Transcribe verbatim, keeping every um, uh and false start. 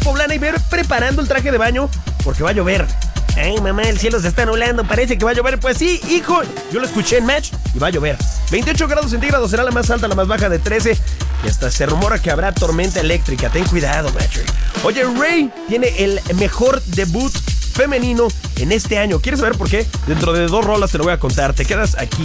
poblana y ve preparando el traje de baño porque va a llover. Ay, mamá, el cielo se está nublando, parece que va a llover. Pues sí, hijo, yo lo escuché en Match y va a llover. veintiocho grados centígrados será la más alta, la más baja de trece. Y hasta se rumora que habrá tormenta eléctrica. Ten cuidado, Patrick. Oye, Rey tiene el mejor debut femenino en este año. ¿Quieres saber por qué? Dentro de dos rolas te lo voy a contar. Te quedas aquí